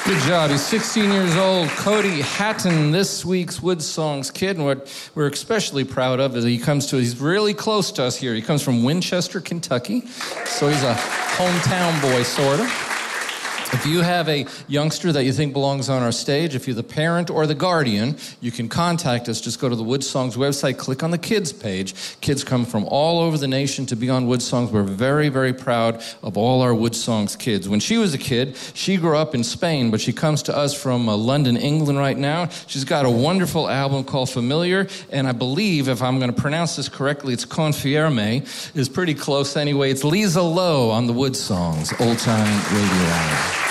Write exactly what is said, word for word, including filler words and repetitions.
Good job. He's sixteen years old. Cody Hatton, this week's Wood Songs kid. And what we're especially proud of is he comes to, he's really close to us here. He comes from Winchester, Kentucky. So he's a hometown boy, sort of. If you have a youngster that you think belongs on our stage, if you're the parent or the guardian, you can contact us. Just go to the Wood Songs website, click on the kids page. Kids come from all over the nation to be on Wood Songs. We're very, very proud of all our Wood Songs kids. When she was a kid, she grew up in Spain, but she comes to us from uh, London, England right now. She's got a wonderful album called Familiar, and I believe, if I'm going to pronounce this correctly, it's Confirme, is pretty close anyway. It's Lisa Lowe on the Wood Songs, Old Time Radio Hour.